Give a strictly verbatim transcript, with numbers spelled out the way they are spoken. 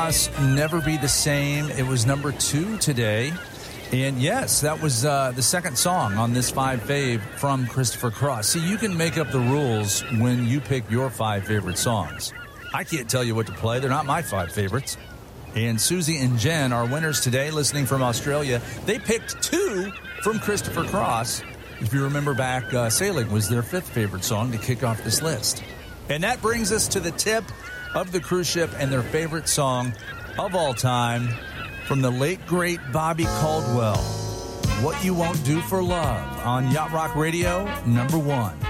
Cross, Never Be the Same. It was number two today. And yes, that was uh, the second song on this five fave from Christopher Cross. See, you can make up the rules when you pick your five favorite songs. I can't tell you what to play. They're not my five favorites. And Susie and Jen are winners today, listening from Australia. They picked two from Christopher Cross. If you remember back, uh, Sailing was their fifth favorite song to kick off this list. And that brings us to the tip of the cruise ship and their favorite song of all time from the late, great Bobby Caldwell. What You Won't Do for Love on Yacht Rock Radio, number one.